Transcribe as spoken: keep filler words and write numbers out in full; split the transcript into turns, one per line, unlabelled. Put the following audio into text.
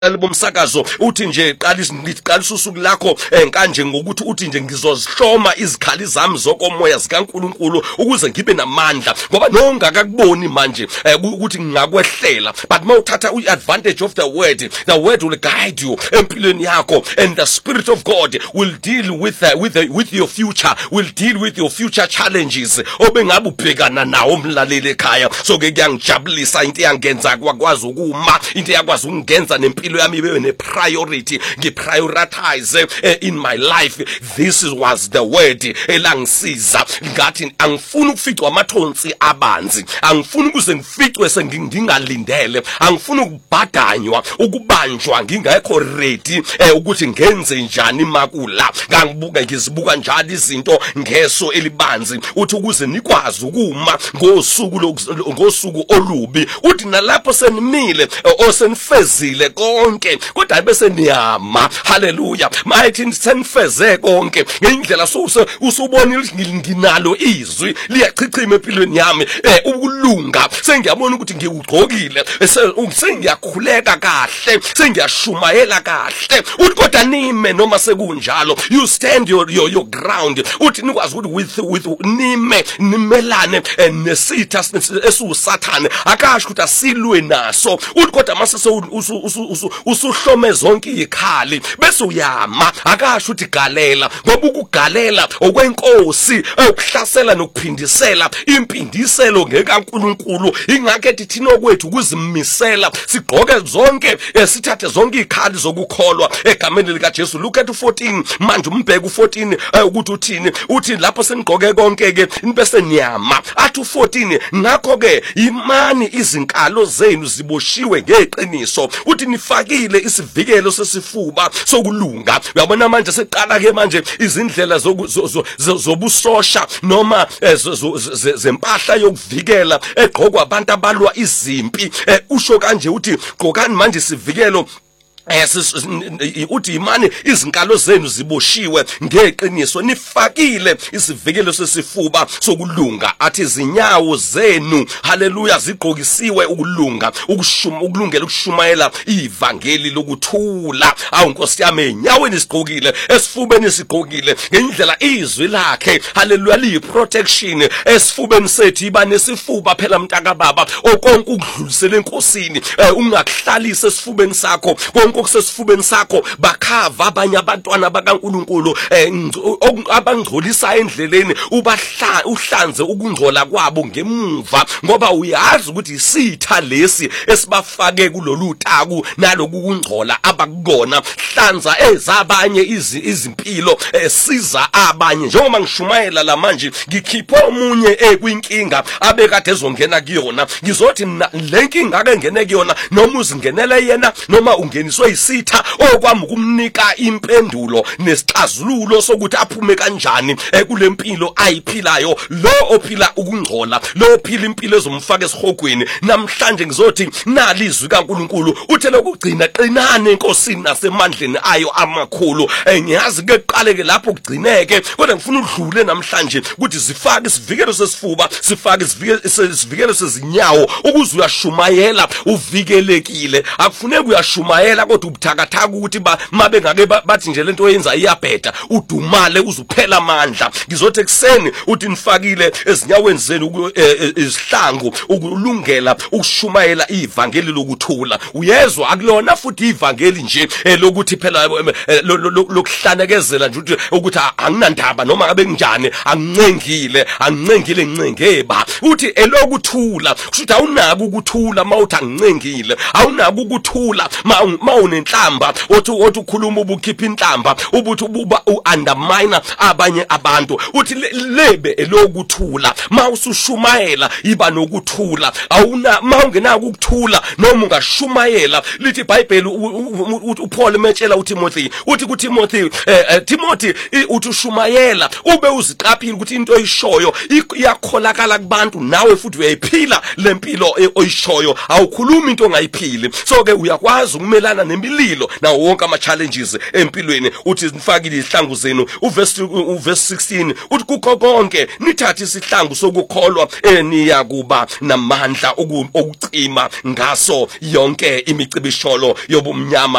bomsakazo uthi nje qalisa ngiqalisa usuku lakho enkanje ngokuthi uthi nje ngizozihloma izikhali zami zokomoya zikaNkuluNkulu ukuze ngibe namandla ngoba nongakakuboni manje ukuthi ngingakwehlela but mawuthatha uadvantage of the word the word will guide you empilweni yakho and the spirit of God will deal with the, with the, with your future will deal with your future challenges obengabe ubhekana nawo umlaleli ekhaya so ke kuyangijabulisa into yangenza kwakwazi ukuma into yakwazi ukungenza nempilo yami ibe ne priority ngiprioritize uh, in my life. This was the word elangisiza ngathi angifuni ukuficwa amathonsi abanzi angifuni ukuze ngificwe sengingalindele angifuni ukubhadanywa ukubanjwa ngingekho ready eh, ukuthi ngenze njani makula ngangibuka ngizibuka njalo izinto ngeso elibanzi uthi ukuze nikwazi ukuma ngosuku ngosuku olubi uthi nalapho senimile osenifezile konke kodwa bese niyama haleluya mayithi senifeze konke ngendlela usubona nginalo izwi liyachichima empilweni yami eh ukulunga sengiyabona ukuthi ngiyugqokile sengiyakhuleka kahle sengiyashumayela kahle uthi kodwa nime noma sekunjalo you stand your your, your ground uthi nikwazi ukuthi with with nime nimelane nesitha esiusathane akasho ukuthi asilwe naso uthi kodwa mase usuhlome zonke izikhali bese uyama akasho ukuthi galela ngoba ukugalela okwenkosi ukuhlasela nokuphindisela impindiselo ngekaNkuluNkulu ingakho ethi thina kwethu ukuzimisela sigqoke zonke sithathe zonke izikhali zokukholwa egameni lika Jesu. Look at fourteen manje umbheke u-fourteen ukuthi uthini uthi lapho senigqoke konke ke bese niyama athi u-fourteen ngakho ke imani izinkalo zenu ziboshiwe ngeqiniso uthi nifakile isivikelo sesifuba sokulunga. Uyabona manje seqala ke manje izindlela zobusosha noma zempahla yokuvikela egqokwa abantu abalwa izimpi usho kanje uthi gqokani manje isivikelo uthi imani izinkalo zenu ziboshiwe ngeqiniso nifakile isivikelo sesifuba sokulunga athi izinyawo zenu haleluya zigqokisiwe ukulunga ukushuma ukulungela ukushumayela ivangeli lokuthula. Awu Nkosi yami enyaweni sigqokile esifubeni sigqokile ngendlela izwi lakhe haleluya liyi protection esifubeni sethu iba nesifuba phela mntaka baba okonke ukudlulisela enkosini ungakuhlalisa esifubeni sakho okusesifubeni sakho bakhava abanye abantwana bakaNkuluNkulu abangcolisa endleleni ubahla uhlanze ukungcola kwabo ngemuva ngoba uyazi ukuthi isitha lesi esibafake kulolu taku naloku kungcola abakukona hlanza ezabanye izimpilo siza abanye njengoba ngishumayela la manje ngikhipha omunye ekwinkinga abekade ezongena kuyona ngizothi lenkinga ake ngene kuyona noma uzingenele yena noma ungeniswe isitha okwami ukumnika impendulo nesixazululo sokuthi aphume kanjani kulempilo ayiphilayo lo ophila ukungcola lo ophila impilo ezomfaka esihogweni. Namhlanje ngizothi nali izwi kaNkuluNkulu uthele ukugcina qinane enkosini nasemandleni ayo amakhulu ngiyazi ke kuqaleke lapho kugcineke kodwa ngifuna udlule namhlanje ukuthi zifake isivikelo sesifuba sifake isivikelo sezinyawo ukuze uyashumayela uvikelekile akufuneki uyashumayela kodwa ubuthakathaka ukuthi mabe ngake bathi nje lento oyenza iyabheda udumale uzuphela amandla. Ngizothi ekseni uthi nifakile ezinyaweni zenu izihlangu ukulungela ukushumayela ivangeli lokuthula. Uyezwa akulona futhi ivangeli nje lokuthi phela lokuhlanekezela nje ukuthi anginandaba noma ngabe kunjani angincengile angincengile ngincengeba uthi elokuthula kushuthi awunaka ukuthula mawuthi angincengile awunaka ukuthula mawunenhlamba othi othi ukhuluma ubukhipha inhlamba ubuthi ububa uundermine abanye abantu uthi lebe elokuthula mawusushumayela iba nokuthula awuna mawungenaka ukuthula noma ungashumayela lithi iBhayibheli uPaul emetshela uTimothy uthi kuTimothy Timothy uthi ushumayela ube uziqaphile ukuthi into oyishoyo iyakholakala kubantu nawe futhi uyayiphila lempilo oyishoyo awukhuluma into ongayiphili so ke uyakwazi ukumelana nemililo nawo wonke ama challenges empilweni. Uthi nifakile izihlangu zenu. Uverse uverse sixteen uthi kukho konke nithathe isihlangu sokukholwa eniya kuba namandla okucima ngaso yonke imicibisholo yobumnyama